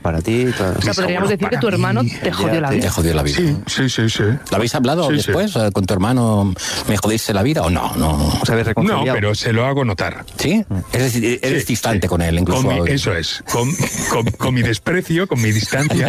para ti. Claro. O sea, podríamos decir que tu hermano te jodió la vida. Te jodió la vida. Sí. ¿Lo habéis hablado después con tu hermano? ¿Me jodiste la vida o no? ¿Os habéis reconciliado? No, pero se lo hago notar. ¿Sí? Es decir, eres distante con él, incluso. Eso es. Con mi desprecio, con mi distancia,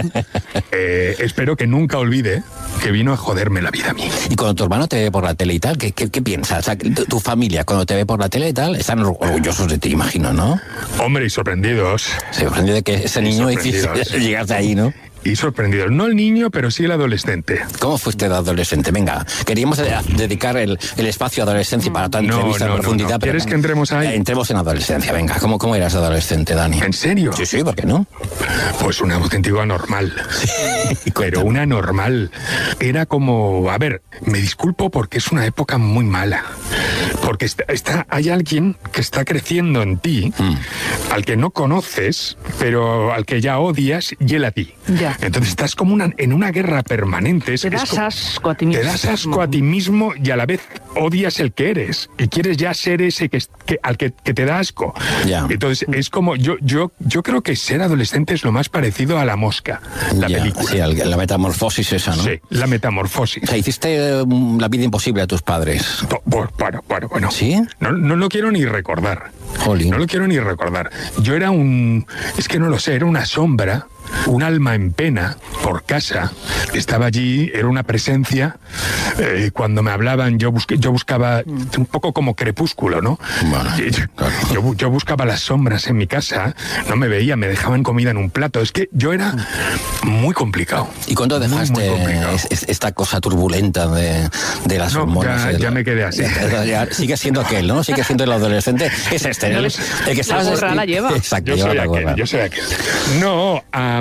espero que nunca olvide que vino a joderme la vida a mí. Y cuando tu hermano te ve por la tele y tal, ¿qué piensas? O sea, tu familia, cuando te ve por la tele y tal, están orgullosos de ti, imagino, ¿no? Hombre, y sorprendidos. Se sorprende de que ese niño llegaste ahí, ¿no? Y sorprendidos. No el niño, pero sí el adolescente. ¿Cómo fuiste de adolescente? Venga, queríamos dedicar el espacio a adolescencia para tanta entrevista en profundidad. No. ¿Quieres que entremos ahí? Entremos en adolescencia, venga. ¿Cómo eras de adolescente, Dani? ¿En serio? Sí, ¿por qué no? Pues una auténtica anormal. Pero una anormal. Era como... A ver, me disculpo porque es una época muy mala. Porque hay alguien que está creciendo en ti, al que no conoces, pero al que ya odias, y él a ti. Ya. Entonces estás como en una guerra permanente. Te das asco a ti mismo. Te das asco a ti mismo y a la vez odias el que eres. Y quieres ya ser ese al que te da asco. Ya. Entonces es como... Yo creo que ser adolescente es lo más parecido a La Mosca, la película. Sí, la metamorfosis esa, ¿no? Sí, la metamorfosis. O sea, hiciste la vida imposible a tus padres. Bueno. ¿Sí? No lo quiero ni recordar. Jolín. No lo quiero ni recordar. Yo era es que no lo sé, era una sombra, un alma en pena por casa. Estaba allí, era una presencia. Cuando me hablaban, yo buscaba un poco como Crepúsculo, ¿no? Bueno, claro. Yo buscaba las sombras en mi casa, no me veía, me dejaban comida en un plato. Es que yo era muy complicado. ¿Y cuándo dejaste esta cosa turbulenta de las hormonas? Ya me quedé así. Sigue siendo aquel, ¿no? Sigue siendo el adolescente. Es este, ¿no? El que la gorra la lleva. Exacto, yo soy aquel. No,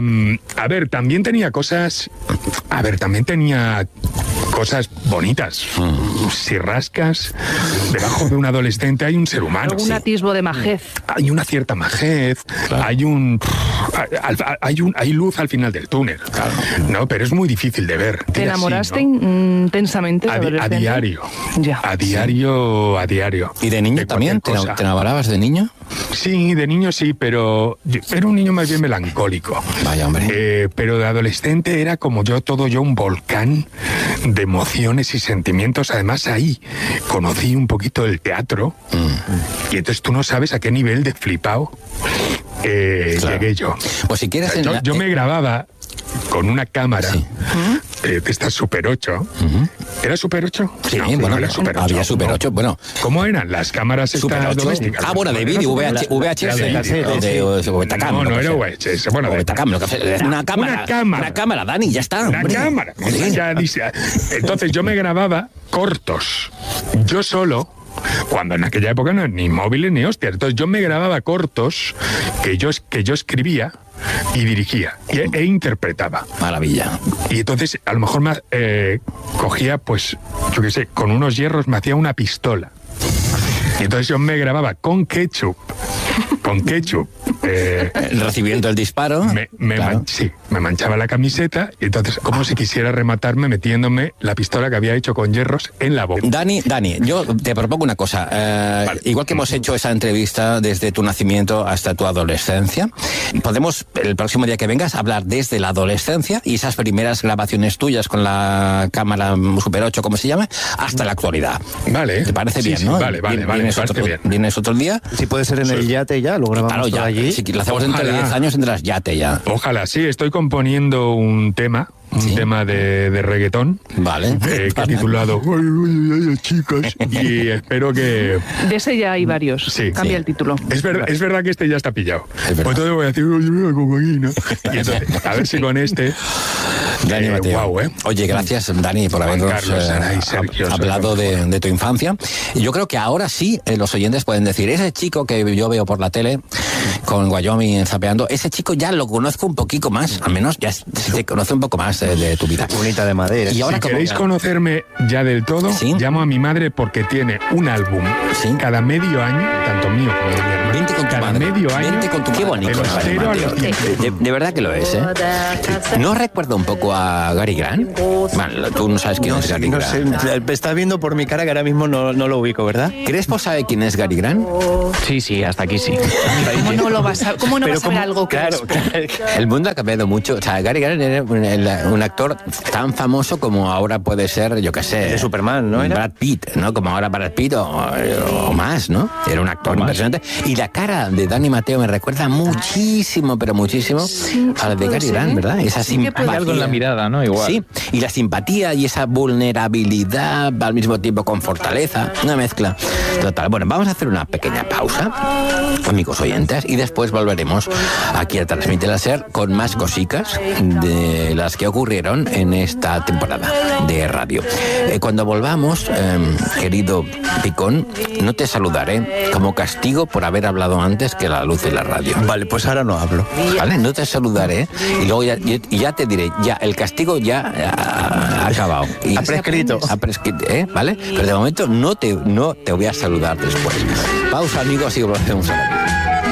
a ver, también tenía cosas... también tenía cosas bonitas. Si rascas, debajo de un adolescente hay un ser humano. Algún atisbo de majez. Hay una cierta majez, claro. Hay luz al final del túnel. Claro. No, pero es muy difícil de ver. ¿Te enamoraste intensamente de adolescente? A diario. Ya. A diario. ¿Y de niño también? ¿Te enamorabas de niño? Sí, de niño sí, pero era un niño más bien melancólico. Vaya, hombre. Pero de adolescente era como todo yo un volcán de emociones y sentimientos. Además ahí conocí un poquito el teatro y entonces tú no sabes a qué nivel de flipado llegué yo. Pues si quieres... Yo me grababa con una cámara de esta Super 8. ¿Era Super 8? Sí, no, bueno, era Super 8. Había Super 8, bueno. ¿Cómo eran las cámaras estas domésticas? Bueno, de vídeo, VHS. No, no era VHS. Bueno, una cámara, Dani, ya está. Una cámara. Ya dice. Entonces yo me grababa cortos. Yo solo. Cuando en aquella época no ni móviles ni hostias. Entonces yo me grababa cortos que yo escribía y dirigía e interpretaba. Maravilla. Y entonces a lo mejor cogía, pues, yo qué sé, con unos hierros me hacía una pistola. Y entonces yo me grababa con ketchup. Recibiendo el disparo. Me manchaba la camiseta y entonces, como si quisiera rematarme metiéndome la pistola que había hecho con hierros en la boca. Dani, yo te propongo una cosa. Vale. Igual que hemos hecho esa entrevista desde tu nacimiento hasta tu adolescencia, podemos, el próximo día que vengas, hablar desde la adolescencia y esas primeras grabaciones tuyas con la cámara Super 8, como se llama, hasta la actualidad. Vale. ¿Te parece bien, no? Vale. ¿Vienes otro día? Si puede ser en el yate ya, lo grabamos todo allí. Si lo hacemos dentro de 10 años, tendrás yate ya. Ojalá, sí, estoy componiendo un tema de reggaetón. Vale. Que he titulado Ay, chicas. Y espero que... De ese ya hay varios. Sí. Cambia el título. Es verdad que este ya está pillado. Pues entonces voy a decir, y entonces, a ver si con este... Dani Mateo. Oye, gracias, Dani, por habernos hablado de tu infancia. Y yo creo que ahora sí los oyentes pueden decir, ese chico que yo veo por la tele con Wyoming zapeando, ese chico ya lo conozco un poquito más, al menos ya se conoce un poco más de tu vida. Bonita de madera. Y ahora, si queréis conocerme ya del todo, llamo a mi madre porque tiene un álbum cada medio año, tanto mío como de mi hermano. Vente con tu madre. medio año. Qué bonito. De verdad que lo es, ¿eh? ¿No recuerda un poco a Gary Grant? Bueno, tú no sabes quién es Gary Grant. No sé, estás viendo por mi cara que ahora mismo no lo ubico, ¿verdad? ¿Crespo sabe quién es Gary Grant? Sí, hasta aquí sí. ¿Cómo no lo vas a, cómo no vas a ver algo que claro. El mundo ha cambiado mucho. O sea, Gary Grant era un actor tan famoso como ahora puede ser, yo qué sé... De Superman, ¿no? Brad Pitt, ¿no? Como ahora Brad Pitt o más, ¿no? Era un actor impresionante. Y la cara de Dani Mateo me recuerda muchísimo, pero muchísimo a la de Gary Grant, ¿verdad? Esa simpatía. Hay algo en la mirada, ¿no? Igual. Sí, y la simpatía y esa vulnerabilidad al mismo tiempo con fortaleza, una mezcla total. Bueno, vamos a hacer una pequeña pausa, amigos oyentes, y después volveremos aquí a Transmite la SER con más cositas de las que ocurrieron en esta temporada de radio. Cuando volvamos, querido Picón, no te saludaré como castigo por haber hablado antes que la luz de la radio. Vale, pues ahora no hablo. Vale, no te saludaré y luego ya te diré, ya el castigo ya ha acabado. Y ha prescrito. ¿Vale? Pero de momento no te voy a saludar después. Pausa, amigos, y volvemos a la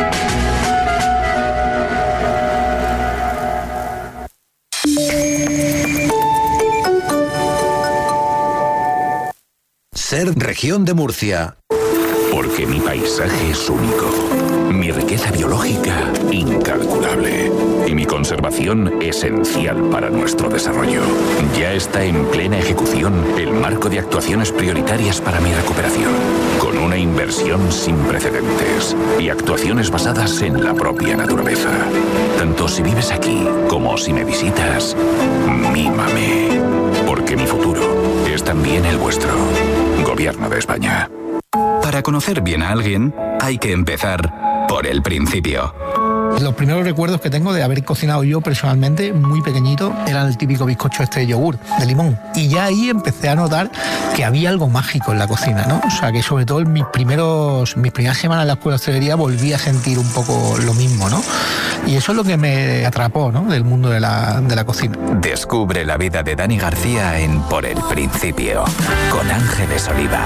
SER Región de Murcia. Porque mi paisaje es único, mi riqueza biológica incalculable y mi conservación esencial para nuestro desarrollo. Ya está en plena ejecución el marco de actuaciones prioritarias para mi recuperación, con una inversión sin precedentes y actuaciones basadas en la propia naturaleza. Tanto si vives aquí como si me visitas, mímame, porque mi futuro es también el vuestro. Gobierno de España. Para conocer bien a alguien, hay que empezar por el principio. Los primeros recuerdos que tengo de haber cocinado yo personalmente, muy pequeñito, era el típico bizcocho de yogur, de limón. Y ya ahí empecé a notar que había algo mágico en la cocina, ¿no? O sea, que sobre todo en mis primeras semanas en la escuela de hostelería volví a sentir un poco lo mismo, ¿no? Y eso es lo que me atrapó, ¿no? Del mundo de la cocina. Descubre la vida de Dani García en Por el Principio, con Ángeles Oliva.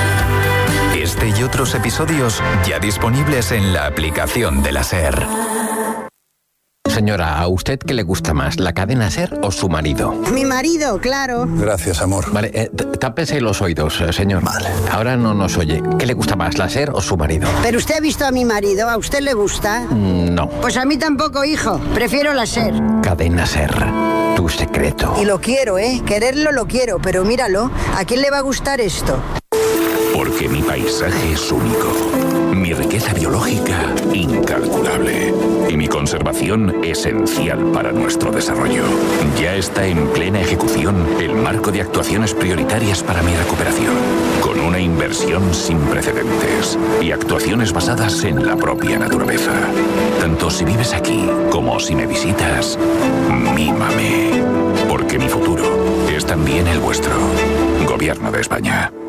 Este y otros episodios ya disponibles en la aplicación de la SER. Señora, ¿a usted qué le gusta más, la cadena SER o su marido? Mi marido, claro. Gracias, amor. Vale, tápese los oídos, señor. Vale. Ahora no nos oye. ¿Qué le gusta más, la SER o su marido? Pero usted ha visto a mi marido, ¿a usted le gusta? No. Pues a mí tampoco, hijo. Prefiero la SER. Cadena SER, tu secreto. Y lo quiero, quererlo lo quiero, pero míralo, ¿a quién le va a gustar esto? Porque mi paisaje es único, mi riqueza biológica incalculable y mi conservación esencial para nuestro desarrollo. Ya está en plena ejecución el marco de actuaciones prioritarias para mi recuperación, con una inversión sin precedentes y actuaciones basadas en la propia naturaleza. Tanto si vives aquí como si me visitas, mímame, porque mi futuro es también el vuestro. Gobierno de España.